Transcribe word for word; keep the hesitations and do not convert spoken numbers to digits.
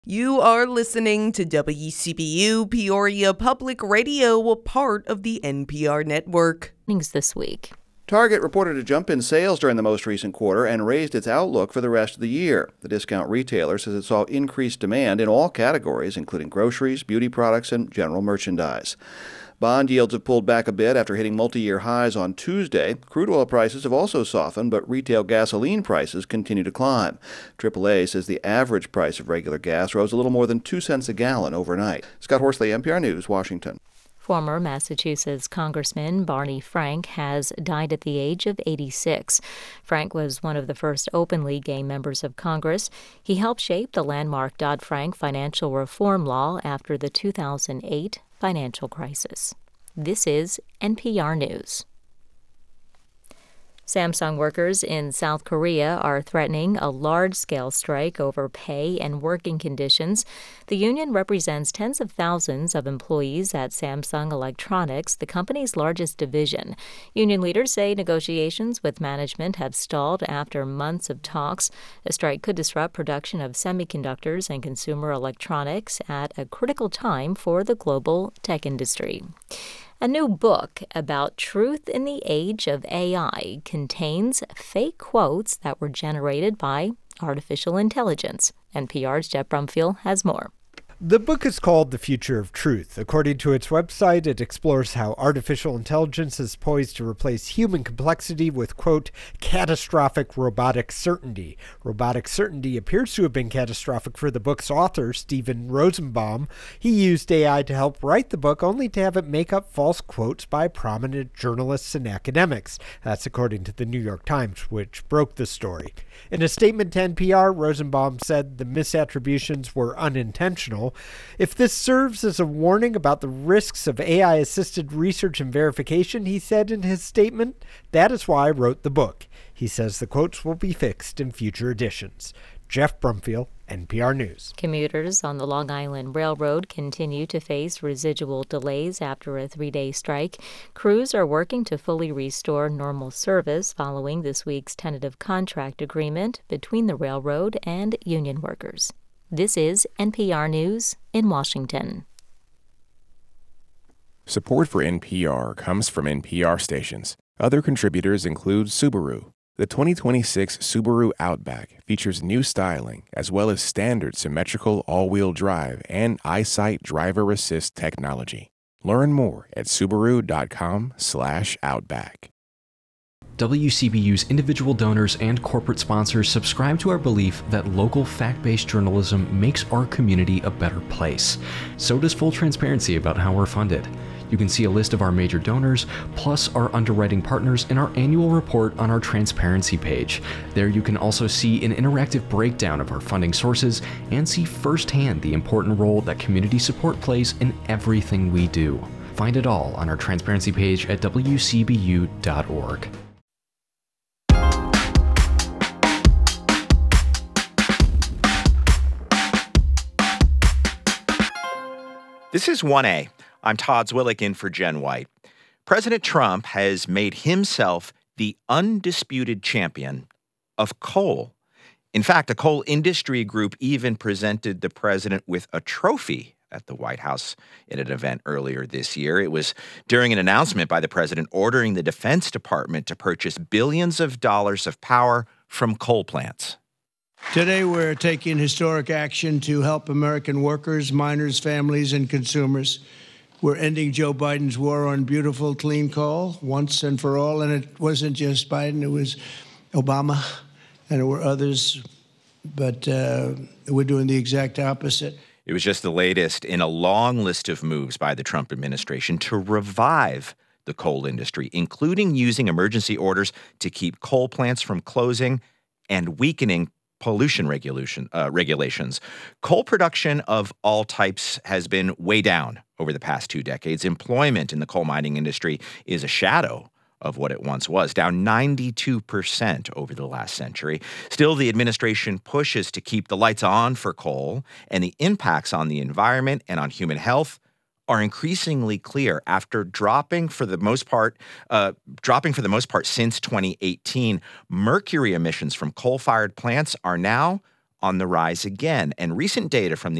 You are listening to W C B U Peoria Public Radio, a part of the N P R network. Things this week. Target reported a jump in sales during the most recent quarter and raised its outlook for the rest of the year. The discount retailer says it saw increased demand in all categories, including groceries, beauty products, and general merchandise. Bond yields have pulled back a bit after hitting multi-year highs on Tuesday. Crude oil prices have also softened, but retail gasoline prices continue to climb. triple A says the average price of regular gas rose a little more than two cents a gallon overnight. Scott Horsley, N P R News, Washington. Former Massachusetts Congressman Barney Frank has died at the age of eighty-six. Frank was one of the first openly gay members of Congress. He helped shape the landmark Dodd-Frank financial reform law after the two thousand eight financial crisis. This is N P R News. Samsung workers in South Korea are threatening a large-scale strike over pay and working conditions. The union represents tens of thousands of employees at Samsung Electronics, the company's largest division. Union leaders say negotiations with management have stalled after months of talks. The strike could disrupt production of semiconductors and consumer electronics at a critical time for the global tech industry. A new book about truth in the age of A I contains fake quotes that were generated by artificial intelligence. N P R's Jeff Brumfield has more. The book is called The Future of Truth. According to its website, it explores how artificial intelligence is poised to replace human complexity with, quote, catastrophic robotic certainty. Robotic certainty appears to have been catastrophic for the book's author, Steven Rosenbaum. He used A I to help write the book, only to have it make up false quotes by prominent journalists and academics. That's according to the New York Times, which broke the story. In a statement to N P R, Rosenbaum said the misattributions were unintentional. If this serves as a warning about the risks of A I-assisted research and verification, he said in his statement, that is why I wrote the book. He says the quotes will be fixed in future editions. Jeff Brumfield, N P R News. Commuters on the Long Island Railroad continue to face residual delays after a three-day strike. Crews are working to fully restore normal service following this week's tentative contract agreement between the railroad and union workers. This is N P R News in Washington. Support for N P R comes from N P R stations. Other contributors include Subaru. The twenty twenty-six Subaru Outback features new styling as well as standard symmetrical all-wheel drive and EyeSight driver assist technology. Learn more at subaru.com slash outback. W C B U's individual donors and corporate sponsors subscribe to our belief that local fact-based journalism makes our community a better place. So does full transparency about how we're funded. You can see a list of our major donors, plus our underwriting partners in our annual report on our transparency page. There you can also see an interactive breakdown of our funding sources and see firsthand the important role that community support plays in everything we do. Find it all on our transparency page at w c b u dot org. This is one A. I'm Todd Zwillich in for Jen White. President Trump has made himself the undisputed champion of coal. In fact, a coal industry group even presented the president with a trophy at the White House in an event earlier this year. It was during an announcement by the president ordering the Defense Department to purchase billions of dollars of power from coal plants. Today, we're taking historic action to help American workers, miners, families, and consumers. We're ending Joe Biden's war on beautiful, clean coal once and for all. And it wasn't just Biden, it was Obama, and there were others. But uh, we're doing the exact opposite. It was just the latest in a long list of moves by the Trump administration to revive the coal industry, including using emergency orders to keep coal plants from closing and weakening pollution regulation, uh, regulations. Coal production of all types has been way down over the past two decades. Employment in the coal mining industry is a shadow of what it once was, down ninety-two percent over the last century. Still, the administration pushes to keep the lights on for coal, and the impacts on the environment and on human health are increasingly clear after dropping for the most part, uh, dropping for the most part since twenty eighteen. Mercury emissions from coal-fired plants are now on the rise again. And recent data from the